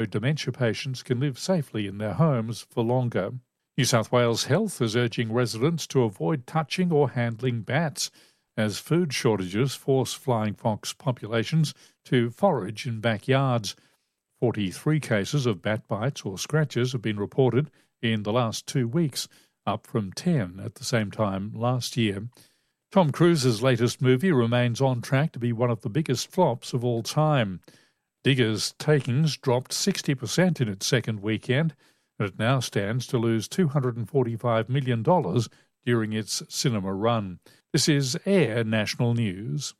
dementia patients can live safely in their homes for longer. New South Wales Health is urging residents to avoid touching or handling bats, as food shortages force flying fox populations to forage in backyards. 43 cases of bat bites or scratches have been reported in the last 2 weeks, up from 10 at the same time last year. Tom Cruise's latest movie remains on track to be one of the biggest flops of all time. Diggers' takings dropped 60% in its second weekend, and it now stands to lose $245 million during its cinema run. This is Air National News.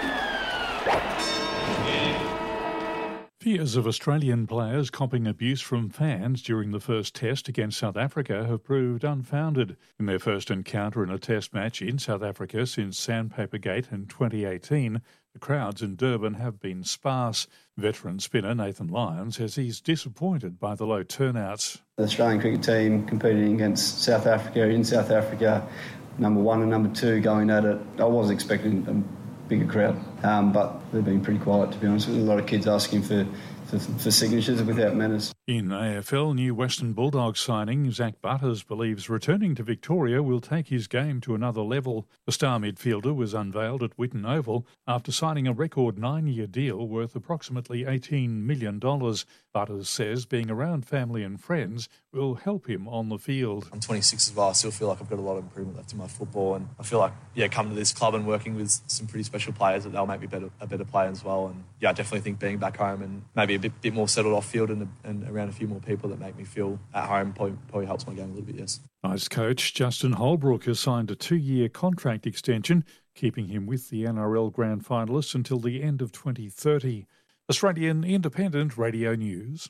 Fears of Australian players copping abuse from fans during the first test against South Africa have proved unfounded. In their first encounter in a test match in South Africa since Sandpaper Gate in 2018, the crowds in Durban have been sparse. Veteran spinner Nathan Lyon says he's disappointed by the low turnouts. The Australian cricket team competing against South Africa in South Africa, number 1 and number 2 going at it. I was expecting a bigger crowd, but they've been pretty quiet, to be honest. With a lot of kids asking for signatures without manners. In AFL, new Western Bulldogs signing Zach Butters believes returning to Victoria will take his game to another level. The star midfielder was unveiled at Whitten Oval after signing a record 9-year deal worth approximately $18 million. Butters says being around family and friends will help him on the field. I'm 26 as well. I still feel like I've got a lot of improvement left in my football, and I feel like, coming to this club and working with some pretty special players, that they'll make me a better player as well. And I definitely think being back home and maybe a bit more settled off field and around a few more people that make me feel at home probably helps my game a little bit, yes. Ice coach Justin Holbrook has signed a 2-year contract extension, keeping him with the NRL Grand Finalists until the end of 2030. Australian Independent Radio News.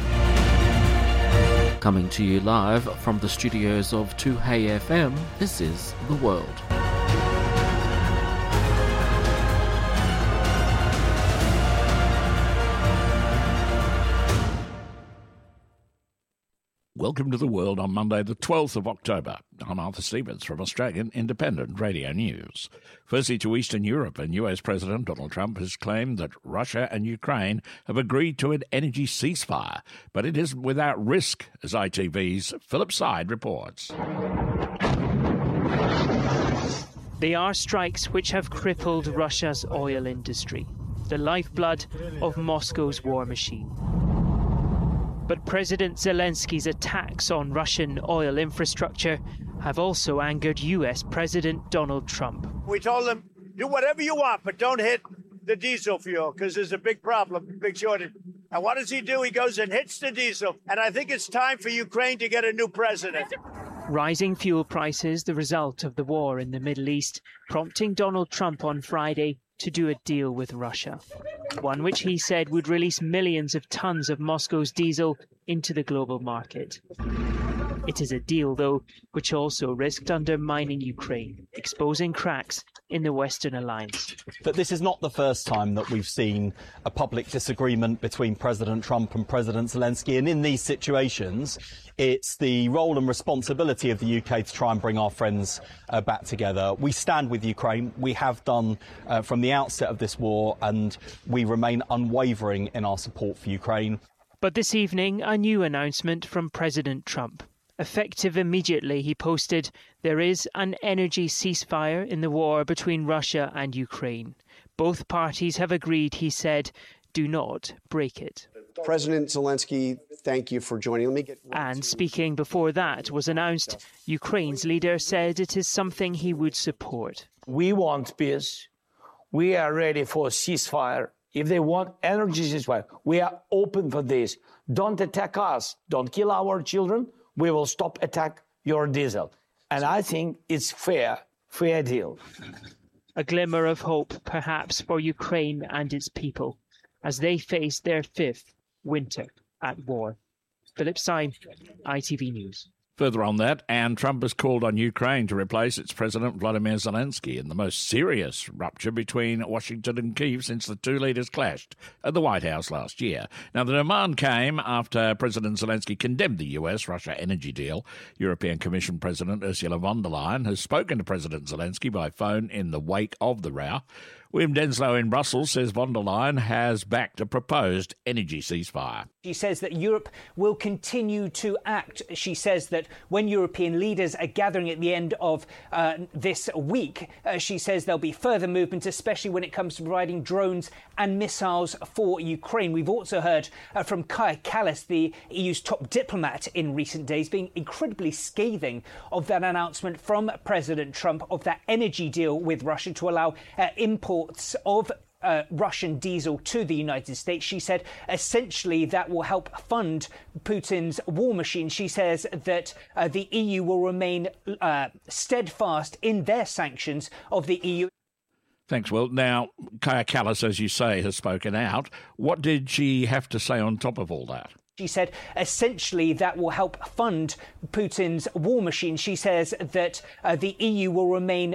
Coming to you live from the studios of 2HeyFM, this is The World. Welcome to The World on Monday, the 12th of October. I'm Arthur Stevens from Australian Independent Radio News. Firstly, to Eastern Europe, and US President Donald Trump has claimed that Russia and Ukraine have agreed to an energy ceasefire, but it isn't without risk, as ITV's Philip Side reports. They are strikes which have crippled Russia's oil industry, the lifeblood of Moscow's war machine. But President Zelensky's attacks on Russian oil infrastructure have also angered US President Donald Trump. We told him, do whatever you want, but don't hit the diesel fuel, because there's a big problem, big shortage. And what does he do? He goes and hits the diesel. And I think it's time for Ukraine to get a new president. Rising fuel prices, the result of the war in the Middle East, prompting Donald Trump on Friday to do a deal with Russia, one which he said would release millions of tons of Moscow's diesel into the global market. It is a deal, though, which also risked undermining Ukraine, exposing cracks in the Western alliance. But this is not the first time that we've seen a public disagreement between President Trump and President Zelensky. And in these situations, it's the role and responsibility of the UK to try and bring our friends back together. We stand with Ukraine. We have done from the outset of this war, and we remain unwavering in our support for Ukraine. But this evening, a new announcement from President Trump. Effective immediately, he posted, there is an energy ceasefire in the war between Russia and Ukraine. Both parties have agreed, he said, do not break it. President Zelensky, thank you for joining. And speaking before that was announced, Ukraine's leader said it is something he would support. We want peace. We are ready for a ceasefire. If they want energy ceasefire, we are open for this. Don't attack us. Don't kill our children. We will stop attack your diesel. And I think it's fair deal. A glimmer of hope, perhaps, for Ukraine and its people as they face their 5th winter at war. Philip Syme, ITV News. Further on that, and Trump has called on Ukraine to replace its President Vladimir Zelensky in the most serious rupture between Washington and Kyiv since the two leaders clashed at the White House last year. Now, the demand came after President Zelensky condemned the US-Russia energy deal. European Commission President Ursula von der Leyen has spoken to President Zelensky by phone in the wake of the row. William Denslow in Brussels says von der Leyen has backed a proposed energy ceasefire. She says that Europe will continue to act. She says that when European leaders are gathering at the end of this week, she says there'll be further movement, especially when it comes to providing drones and missiles for Ukraine. We've also heard from Kaja Kallas, the EU's top diplomat in recent days, being incredibly scathing of that announcement from President Trump of that energy deal with Russia to allow imports of Russian diesel to the United States. She said essentially that will help fund Putin's war machine. She says that the EU will remain steadfast in their sanctions of the EU. Thanks, Will. Now, Kaja Kallas, as you say, has spoken out. What did she have to say on top of all that? She said essentially that will help fund Putin's war machine. She says that the EU will remain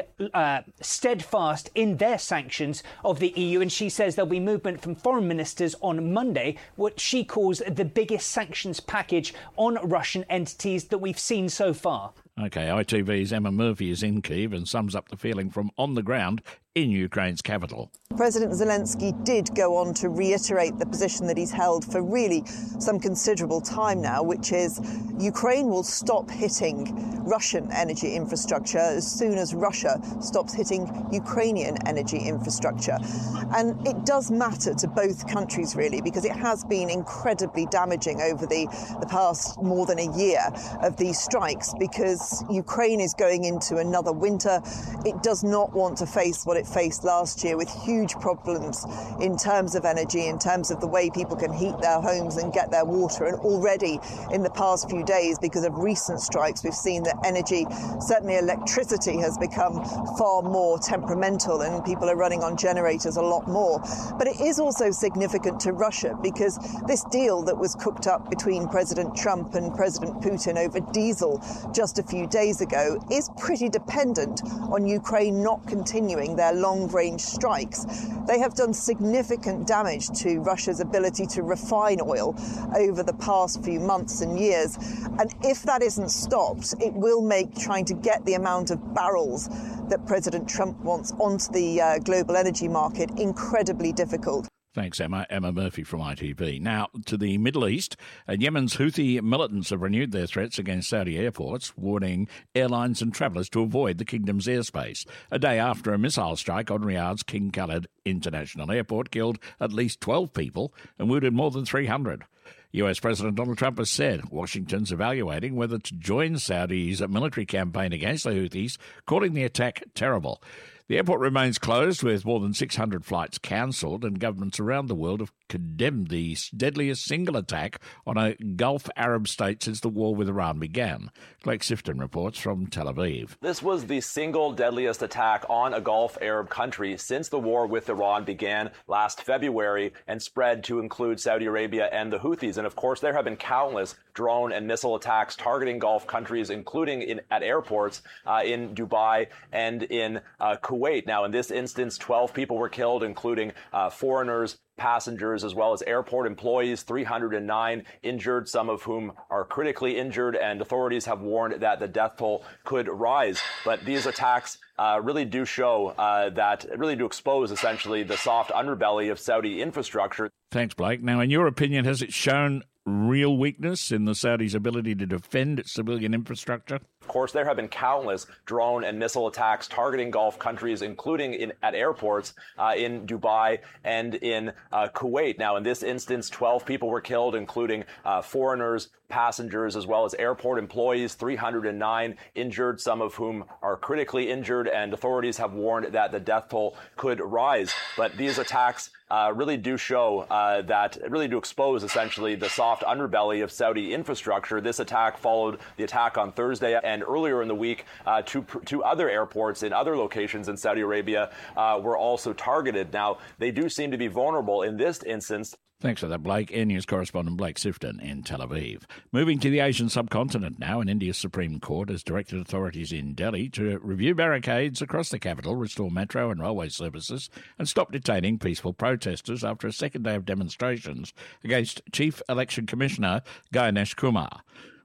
steadfast in their sanctions of the EU. And she says there'll be movement from foreign ministers on Monday, what she calls the biggest sanctions package on Russian entities that we've seen so far. OK, ITV's Emma Murphy is in Kyiv and sums up the feeling from on the ground in Ukraine's capital. President Zelensky did go on to reiterate the position that he's held for really some considerable time now, which is Ukraine will stop hitting Russian energy infrastructure as soon as Russia stops hitting Ukrainian energy infrastructure. And it does matter to both countries, really, because it has been incredibly damaging over the past more than a year of these strikes, because Ukraine is going into another winter. It does not want to face what it faced last year, with huge problems in terms of energy, in terms of the way people can heat their homes and get their water. And already in the past few days, because of recent strikes, we've seen that energy, certainly electricity, has become far more temperamental and people are running on generators a lot more. But it is also significant to Russia, because this deal that was cooked up between President Trump and President Putin over diesel just a few days ago is pretty dependent on Ukraine not continuing their long-range strikes. They have done significant damage to Russia's ability to refine oil over the past few months and years. And if that isn't stopped, it will make trying to get the amount of barrels that President Trump wants onto the global energy market incredibly difficult. Thanks, Emma. Emma Murphy from ITV. Now, to the Middle East. Yemen's Houthi militants have renewed their threats against Saudi airports, warning airlines and travellers to avoid the kingdom's airspace. A day after a missile strike on Riyadh's King Khalid International Airport killed at least 12 people and wounded more than 300. US President Donald Trump has said Washington's evaluating whether to join Saudi's military campaign against the Houthis, calling the attack terrible. The airport remains closed, with more than 600 flights cancelled, and governments around the world have condemned the deadliest single attack on a Gulf Arab state since the war with Iran began. Blake Sifton reports from Tel Aviv. This was the single deadliest attack on a Gulf Arab country since the war with Iran began last February and spread to include Saudi Arabia and the Houthis. And of course, there have been countless drone and missile attacks targeting Gulf countries, including at airports in Dubai and in Kuwait. Now, in this instance, 12 people were killed, including foreigners, passengers, as well as airport employees, 309 injured, some of whom are critically injured, and authorities have warned that the death toll could rise. But these attacks really do show really do expose essentially the soft underbelly of Saudi infrastructure. Thanks, Blake. Now, in your opinion, has it shown real weakness in the Saudis' ability to defend its civilian infrastructure? Of course, there have been countless drone and missile attacks targeting Gulf countries, including at airports in Dubai and in Kuwait. Now, in this instance, 12 people were killed, including foreigners, passengers, as well as airport employees, 309 injured, some of whom are critically injured, and authorities have warned that the death toll could rise. But these attacks really do show really do expose essentially the soft underbelly of Saudi infrastructure. This attack followed the attack on Thursday, and earlier in the week, two other airports in other locations in Saudi Arabia were also targeted. Now, they do seem to be vulnerable in this instance. Thanks for that, Blake. Air News correspondent Blake Sifton in Tel Aviv. Moving to the Asian subcontinent now, and India's Supreme Court has directed authorities in Delhi to review barricades across the capital, restore metro and railway services, and stop detaining peaceful protesters after a second day of demonstrations against Chief Election Commissioner Ganesh Kumar.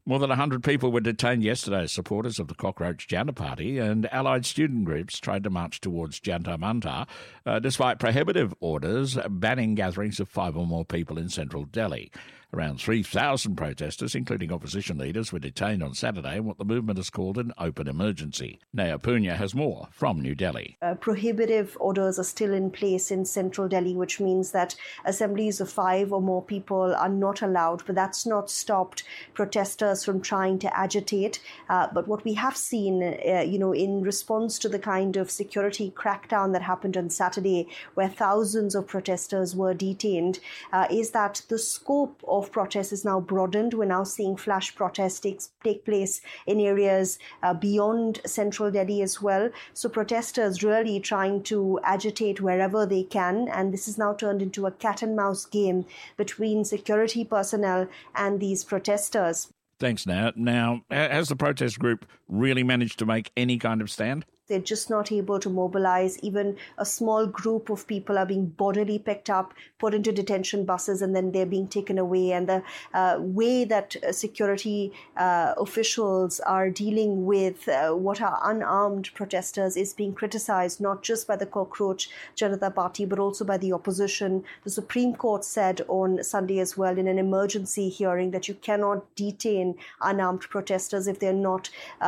More than 100 people were detained yesterday as supporters of the Cockroach Janta Party and allied student groups tried to march towards Jantar Mantar, despite prohibitive orders banning gatherings of 5 or more people in central Delhi. Around 3,000 protesters, including opposition leaders, were detained on Saturday in what the movement has called an open emergency. Naya Punya has more from New Delhi. Prohibitive orders are still in place in central Delhi, which means that assemblies of 5 or more people are not allowed, but that's not stopped protesters from trying to agitate. But what we have seen, in response to the kind of security crackdown that happened on Saturday, where thousands of protesters were detained, is that the scope of protest is now broadened. We're now seeing flash protests take place in areas beyond central Delhi as well. So protesters really trying to agitate wherever they can, and this is now turned into a cat and mouse game between security personnel and these protesters. Thanks, Naya. Now, has the protest group really managed to make any kind of stand? They're just not able to mobilize. Even a small group of people are being bodily picked up, put into detention buses, and then they're being taken away. And the way that security officials are dealing with what are unarmed protesters is being criticized, not just by the Cockroach Janata Party, but also by the opposition. The Supreme Court said on Sunday as well in an emergency hearing that you cannot detain unarmed protesters if they're not,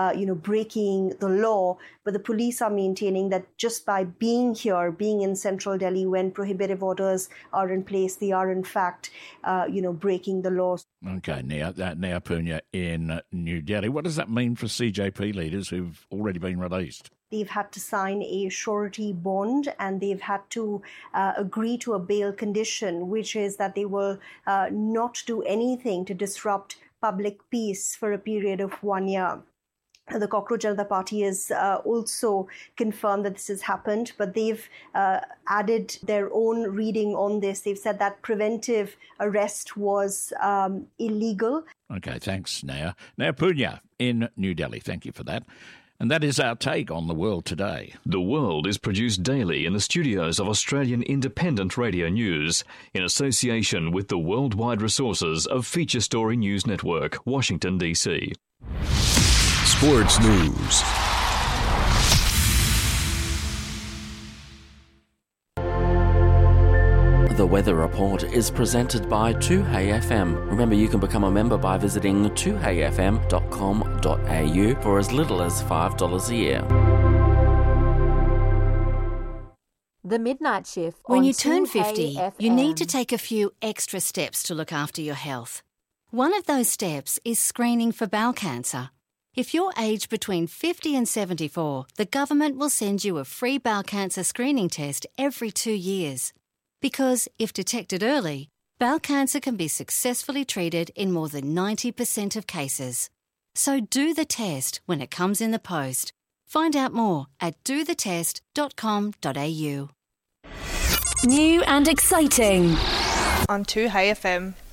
breaking the law. But the police are maintaining that just by being here, being in central Delhi when prohibitive orders are in place, they are in fact, breaking the law. Okay, Naya Punya in New Delhi. What does that mean for CJP leaders who've already been released? They've had to sign a surety bond and they've had to agree to a bail condition, which is that they will not do anything to disrupt public peace for a period of 1 year. The Cockroach Janata Party has also confirmed that this has happened, but they've added their own reading on this. They've said that preventive arrest was illegal. Okay, thanks, Naya. Naya Punya in New Delhi. Thank you for that. And that is our take on the world today. The World is produced daily in the studios of Australian Independent Radio News in association with the worldwide resources of Feature Story News Network, Washington, D.C. Sports News. The Weather Report is presented by 2HeyFM. Remember, you can become a member by visiting 2heyfm.com.au for as little as $5 a year. The Midnight Shift. When you turn 50, you need to take a few extra steps to look after your health. One of those steps is screening for bowel cancer. If you're aged between 50 and 74, the government will send you a free bowel cancer screening test every 2 years. Because if detected early, bowel cancer can be successfully treated in more than 90% of cases. So do the test when it comes in the post. Find out more at dothetest.com.au. New and exciting on 2HeyFM.